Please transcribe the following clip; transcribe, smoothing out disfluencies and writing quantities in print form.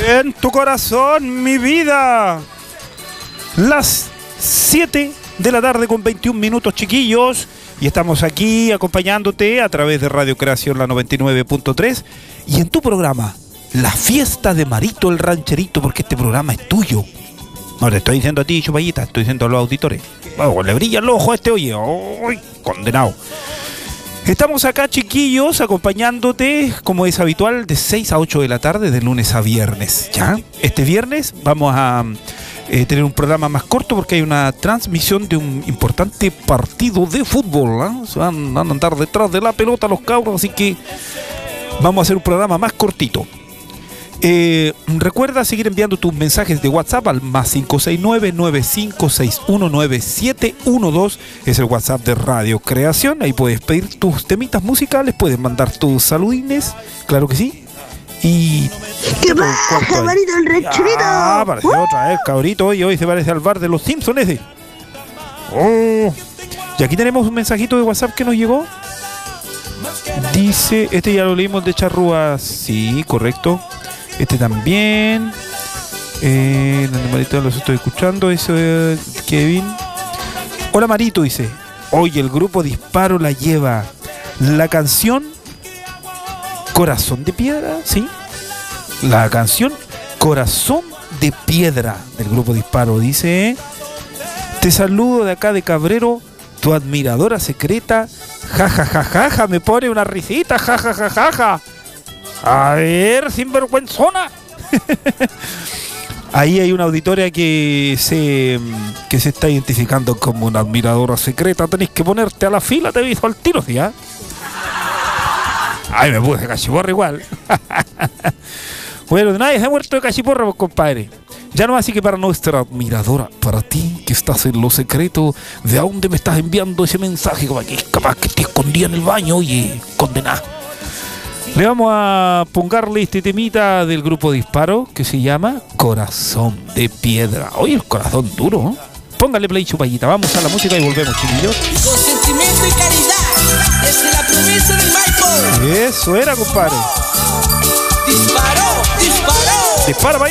En tu corazón, mi vida. Las 7 de la tarde con 21 minutos, chiquillos. Y estamos aquí acompañándote a través de Radio Creación, la 99.3. Y en tu programa, La Fiesta de Marito el Rancherito, porque este programa es tuyo. No te estoy diciendo a ti, chupallita, estoy diciendo a los auditores. Oh, le brilla el ojo a este, oye. ¡Ay, condenado! Estamos acá, chiquillos, acompañándote, como es habitual, de 6 a 8 de la tarde, de lunes a viernes. ¿Ya? Este viernes vamos a tener un programa más corto porque hay una transmisión de un importante partido de fútbol. ¿Eh? Se van a andar detrás de la pelota los cabros, así que vamos a hacer un programa más cortito. Recuerda seguir enviando tus mensajes de WhatsApp al más 569-9561-9712. Es el WhatsApp de Radio Creación. Ahí puedes pedir tus temitas musicales, puedes mandar tus saludines, claro que sí. Y ¿qué pasa, Marito el Rancherito? Ah, apareció otra vez, cabrito. Hoy se parece al bar de los Simpsons ese. Oh. Y aquí tenemos un mensajito de WhatsApp que nos llegó. Dice, este ya lo leímos, de Charrúa. Sí, correcto. Este también. Marito, los estoy escuchando. Eso es Kevin. Hola, Marito, dice. Hoy el grupo Disparo la lleva la canción Corazón de Piedra, ¿sí? La canción Corazón de Piedra del grupo Disparo. Dice: te saludo de acá de Cabrero, tu admiradora secreta. Ja, ja, ja, ja, ja, me pone una risita. Ja, ja, ja, ja, ja. A ver, sinvergüenzona. Ahí hay una auditoria que se está identificando como una admiradora secreta. Tenés que ponerte a la fila, te he visto al tiro, ¿sí? ¿Ah? Ay, me puse cachiporra igual. Bueno, nadie se ha muerto de cachiporra, pues, compadre. Ya no, así que para nuestra admiradora, para ti que estás en lo secreto, ¿de dónde me estás enviando ese mensaje? Capaz que te escondía en el baño, oye, condenado. Le vamos a pongarle este temita del grupo Disparo que se llama Corazón de Piedra. Oye, el corazón duro, ¿eh? Póngale play, chupallita. Vamos a la música y volvemos, chiquillos. Con sentimiento y caridad, desde la promesa del Maipo. Eso era, compadre. Disparó, disparó. Dispara,